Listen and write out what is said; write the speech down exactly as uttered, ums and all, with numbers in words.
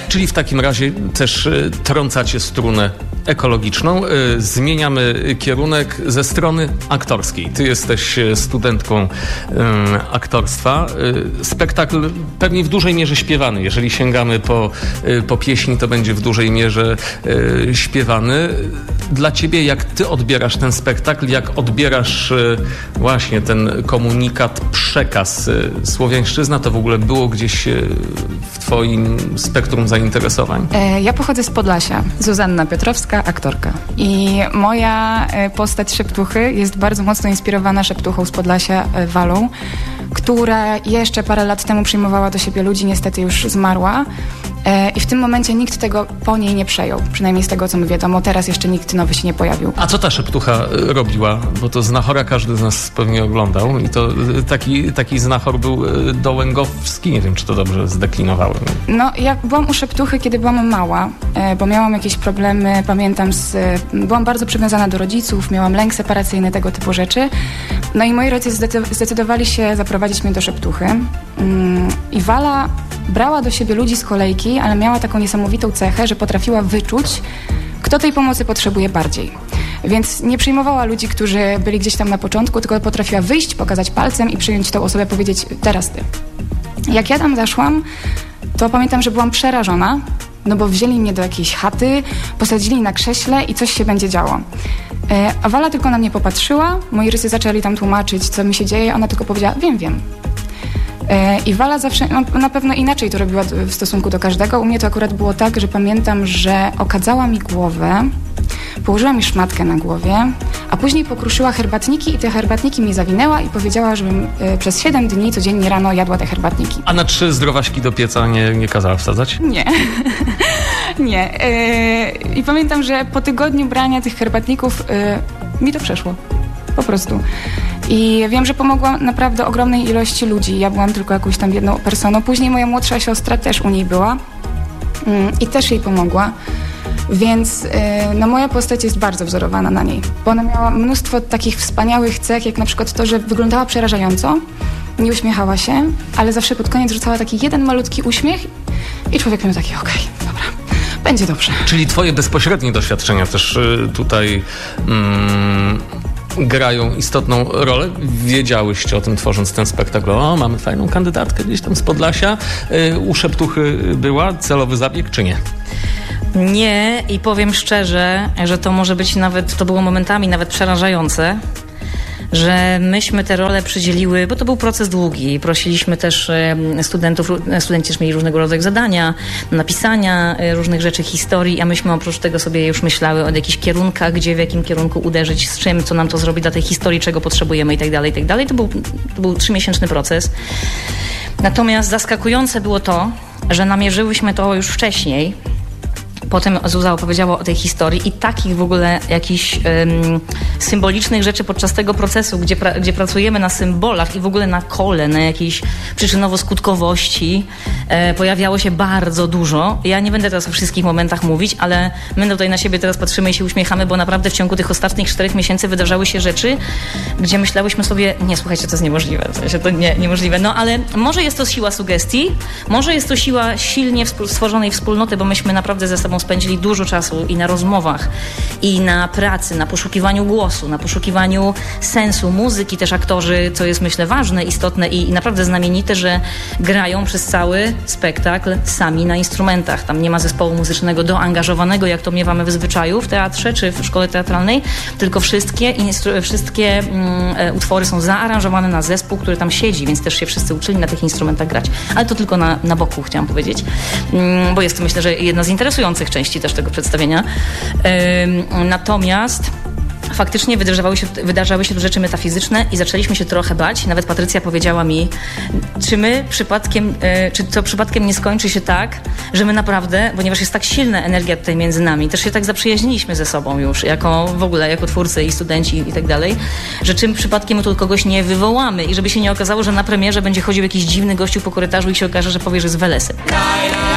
Czyli w takim razie też y, trącacie strunę ekologiczną. Y, zmieniamy kierunek ze strony aktorskiej. Ty jesteś studentką y, aktorstwa. Y, spektakl pewnie w dużej mierze śpiewany. Jeżeli sięgamy po, y, po pieśni, to będzie w dużej mierze y, śpiewany. Dla ciebie, jak ty odbierasz ten spektakl, jak odbierasz y, właśnie ten komunikat, przekaz, y, słowiańszczyzna, to w ogóle było gdzieś y, w twoim spektrum zainteresowań? E, ja pochodzę z Podlasia. Zuzanna Piotrowska, aktorka. I moja e, postać Szeptuchy jest bardzo mocno inspirowana Szeptuchą z Podlasia, e, Walą, która jeszcze parę lat temu przyjmowała do siebie ludzi, niestety już zmarła. E, I w tym momencie nikt tego po niej nie przejął. Przynajmniej z tego, co mi wiadomo. Teraz jeszcze nikt nowy się nie pojawił. A co ta Szeptucha robiła? Bo to znachora każdy z nas pewnie oglądał. I to taki, taki znachor był Dołęgowski. Nie wiem, czy to dobrze zdeklinowałem. No, ja byłam u Szeptuchy, kiedy byłam mała, e, bo miałam jakieś problemy, pamiętam, z, e, byłam bardzo przywiązana do rodziców, miałam lęk separacyjny, tego typu rzeczy. No i moi rodzice zdecydowali się zaprowadzić mnie do Szeptuchy. Mm, I Wala brała do siebie ludzi z kolejki, ale miała taką niesamowitą cechę, że potrafiła wyczuć, kto tej pomocy potrzebuje bardziej. Więc nie przyjmowała ludzi, którzy byli gdzieś tam na początku, tylko potrafiła wyjść, pokazać palcem i przyjąć tą osobę, powiedzieć: teraz ty. Jak ja tam zaszłam, to pamiętam, że byłam przerażona, no bo wzięli mnie do jakiejś chaty, posadzili na krześle i coś się będzie działo. E, a Wala tylko na mnie popatrzyła, moi rodzice zaczęli tam tłumaczyć, co mi się dzieje, ona tylko powiedziała: wiem, wiem. E, I Wala zawsze, no, na pewno inaczej to robiła w stosunku do każdego. U mnie to akurat było tak, że pamiętam, że okadzała mi głowę, położyła mi szmatkę na głowie, a później pokruszyła herbatniki i te herbatniki mi zawinęła i powiedziała, żebym y, przez siedem dni codziennie rano jadła te herbatniki. A na trzy zdrowaśki do pieca nie, nie kazała wsadzać? Nie. nie. Y, I pamiętam, że po tygodniu brania tych herbatników y, mi to przeszło. Po prostu. I wiem, że pomogła naprawdę ogromnej ilości ludzi. Ja byłam tylko jakąś tam jedną personą. Później moja młodsza siostra też u niej była y, i też jej pomogła. Więc yy, no moja postać jest bardzo wzorowana na niej, bo ona miała mnóstwo takich wspaniałych cech, jak na przykład to, że wyglądała przerażająco, nie uśmiechała się, ale zawsze pod koniec rzucała taki jeden malutki uśmiech i człowiek miał taki: okej, okay, dobra, będzie dobrze. Czyli twoje bezpośrednie doświadczenia też y, tutaj mm, grają istotną rolę. Wiedziałyście o tym, tworząc ten spektakl. O, mamy fajną kandydatkę gdzieś tam z Podlasia. Y, u Szeptuchy była celowy zabieg, czy nie? Nie, i powiem szczerze, że to może być nawet, to było momentami nawet przerażające, że myśmy te role przydzieliły, bo to był proces długi. Prosiliśmy też studentów, studenci też mieli różnego rodzaju zadania, napisania różnych rzeczy, historii, a myśmy oprócz tego sobie już myślały o jakichś kierunkach, gdzie, w jakim kierunku uderzyć, z czym, co nam to zrobi dla tej historii, czego potrzebujemy i tak dalej, i tak dalej. To był, to był trzymiesięczny proces. Natomiast zaskakujące było to, że namierzyłyśmy to już wcześniej. Potem Zuza opowiedziała o tej historii i takich w ogóle jakichś um, symbolicznych rzeczy podczas tego procesu, gdzie, pra, gdzie pracujemy na symbolach i w ogóle na kole, na jakiejś przyczynowo-skutkowości e, pojawiało się bardzo dużo. Ja nie będę teraz o wszystkich momentach mówić, ale my tutaj na siebie teraz patrzymy i się uśmiechamy, bo naprawdę w ciągu tych ostatnich czterech miesięcy wydarzały się rzeczy, gdzie myślałyśmy sobie: nie, słuchajcie, to jest niemożliwe, w sensie to nie, niemożliwe. No ale może jest to siła sugestii, może jest to siła silnie współ, stworzonej wspólnoty, bo myśmy naprawdę ze sobą spędzili dużo czasu i na rozmowach, i na pracy, na poszukiwaniu głosu, na poszukiwaniu sensu, muzyki też aktorzy, co jest myślę ważne, istotne i, i naprawdę znamienite, że grają przez cały spektakl sami na instrumentach. Tam nie ma zespołu muzycznego doangażowanego, jak to miewamy w zwyczaju w teatrze czy w szkole teatralnej, tylko wszystkie, instru- wszystkie mm, utwory są zaaranżowane na zespół, który tam siedzi, więc też się wszyscy uczyli na tych instrumentach grać. Ale to tylko na, na boku chciałam powiedzieć, mm, bo jest to myślę, że jedna z interesujących części też tego przedstawienia. Yy, natomiast faktycznie wydarzały się, wydarzały się tu rzeczy metafizyczne i zaczęliśmy się trochę bać. Nawet Patrycja powiedziała mi, czy my przypadkiem, e, czy to przypadkiem nie skończy się tak, że my naprawdę, ponieważ jest tak silna energia tutaj między nami, też się tak zaprzyjaźniliśmy ze sobą już, jako w ogóle, jako twórcy i studenci i tak dalej, że czym przypadkiem my tu kogoś nie wywołamy i żeby się nie okazało, że na premierze będzie chodził jakiś dziwny gościu po korytarzu i się okaże, że powie, że jest welesem.